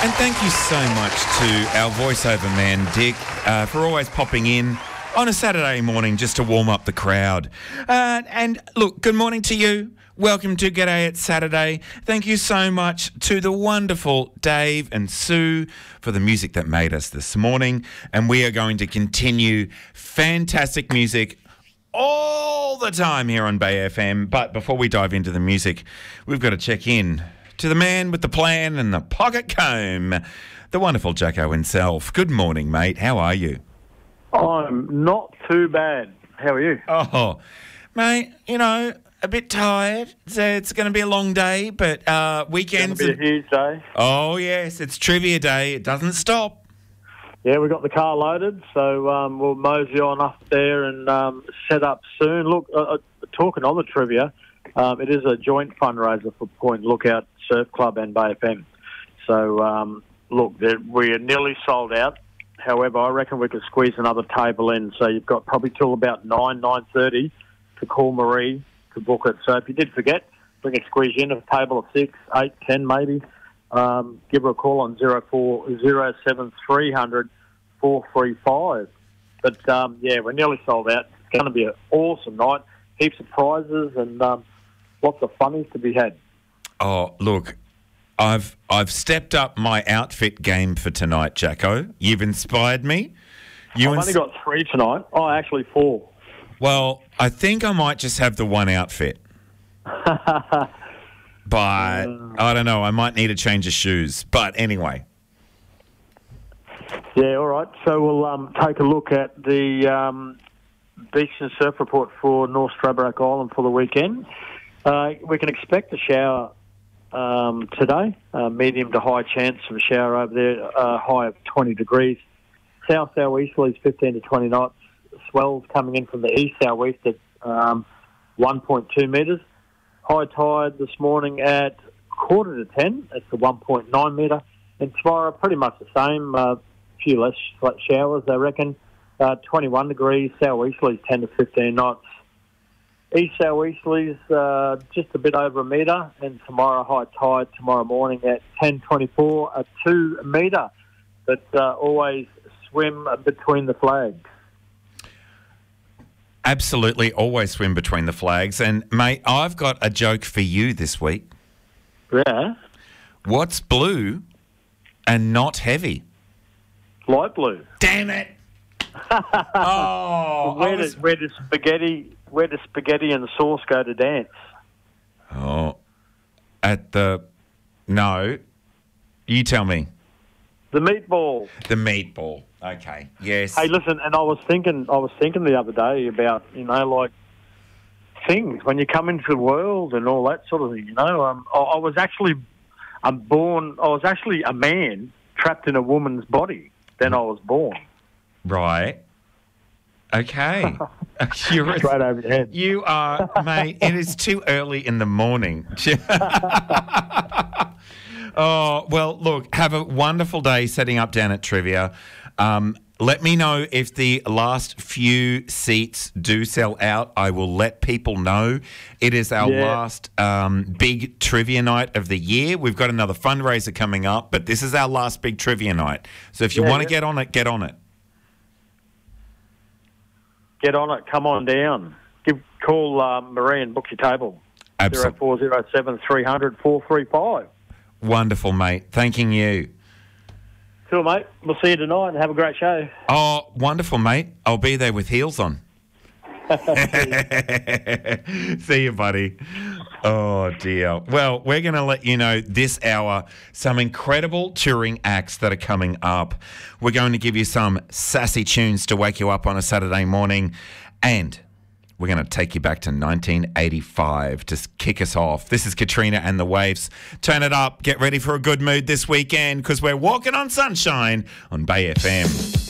And thank you so much to our voiceover man, Dick, for always popping in on a Saturday morning just to warm up the crowd. And look, good morning to you. Welcome to G'day It's Saturday. Thank you so much to the wonderful Dave and Sue for the music that made us this morning. And we are going to continue fantastic music all the time here on Bay FM. But before we dive into the music, we've got to check in to the man with the plan and the pocket comb, the wonderful Jacko himself. Good morning, mate. How are you? I'm not too bad. How are you? Oh, mate, you know, a bit tired. So it's going to be a long day, but weekends... It's going to be a huge day. Oh, yes, it's trivia day. It doesn't stop. Yeah, we've got the car loaded, so we'll mosey on up there and set up soon. Look, talking on the trivia, it is a joint fundraiser for Point Lookout Surf Club and Bay FM. So, look, we are nearly sold out. However, I reckon we could squeeze another table in. So you've got probably till about 9:30 to call Marie to book it. So if you did forget, we can squeeze you in a table of 6, 8, 10 maybe. Give her a call on 0707300 435. But, yeah, we're nearly sold out. It's going to be an awesome night. Heaps of prizes and lots of funnies to be had. Oh, look, I've stepped up my outfit game for tonight, Jacko. You've inspired me. I've only got 3 tonight. Oh, actually 4. Well, I think I might just have the one outfit. But I don't know. I might need a change of shoes. But anyway. Yeah, all right. So we'll take a look at the beach and surf report for North Stradbroke Island for the weekend. We can expect a shower today, medium to high chance of a shower over there, high of 20 degrees. South-southeasterlies 15 to 20 knots. Swells coming in from the east-southeast at 1.2 metres. High tide this morning at 9:45. It's a 1.9 metre. And tomorrow, pretty much the same. A few less showers, I reckon. 21 degrees. Southeasterlies 10 to 15 knots. East southeasterlies just a bit over a metre, and tomorrow high tide tomorrow morning at 10:24, a 2 metre. But always swim between the flags. Absolutely, always swim between the flags. And mate, I've got a joke for you this week. Yeah. What's blue and not heavy? Light blue. Damn it! Oh, where does spaghetti and sauce go to dance? Oh, no, you tell me. The meatball. The meatball. Okay. Yes. Hey, listen, and I was thinking the other day about, you know, like things when you come into the world and all that sort of thing. You know, I was actually a man trapped in a woman's body. Then I was born. Right. Okay. You're straight over your head. You are, mate. It is too early in the morning. Oh, well, look, have a wonderful day setting up down at Trivia. Let me know if the last few seats do sell out. I will let people know. It is our last big trivia night of the year. We've got another fundraiser coming up, but this is our last big trivia night. So if you want to get on it, get on it. Get on it. Come on down. Call Marie and book your table. Absolutely. 0407 300 435. Wonderful, mate. Thanking you. Cool, mate. We'll see you tonight and have a great show. Oh, wonderful, mate. I'll be there with heels on. See you, buddy. Oh, dear. Well, we're going to let you know this hour some incredible touring acts that are coming up. We're going to give you some sassy tunes to wake you up on a Saturday morning, and we're going to take you back to 1985 to kick us off. This is Katrina and the Waves. Turn it up. Get ready for a good mood this weekend because we're walking on sunshine on Bay FM.